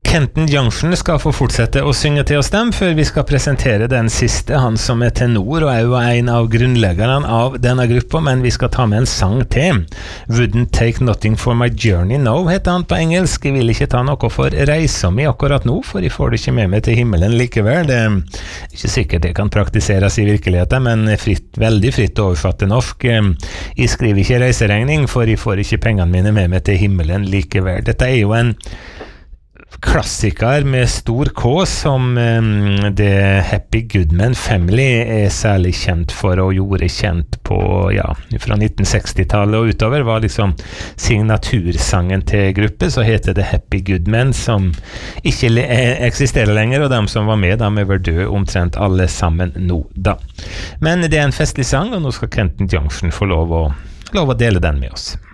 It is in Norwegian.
Kenton Junction skal få fortsette å synge til oss dem, før vi skal presentere den siste, han som tenor og er jo en av grunnleggerne av denne gruppa, men vi skal ta med en sang til. Wouldn't Take Nothing for My Journey Now, heter han på engelsk. Jeg vil ikke ta noe for reisa mi akkurat nå, for jeg får det ikke med meg til himmelen likevel. Det er ikke sikkert det kan praktiseres i virkeligheten, men veldig fritt å overfatte norsk. Jeg skriver ikke reiseregning, for jeg får ikke pengene mine med meg til himmelen likevel. Dette er jo en klassiker med stor K som The Happy Goodman Family er særlig kjent for og gjorde kjent på, fra 1960-tallet og utover, var liksom signatursangen til gruppe, så heter det Happy Goodman, som ikke eksisterer lenger, og de som var med, de er vel døde omtrent alle sammen nå da. Men det er en festlig sang, og nå skal Kenton Junction få lov å dele den med oss.